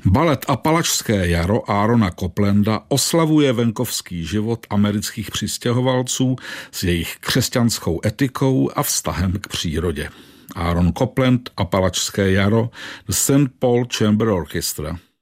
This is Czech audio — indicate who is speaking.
Speaker 1: Balet Apalačské jaro Aarona Coplanda oslavuje venkovský život amerických přistěhovalců s jejich křesťanskou etikou a vztahem k přírodě. Aaron Copland, Apalačské jaro, The St. Paul Chamber Orchestra.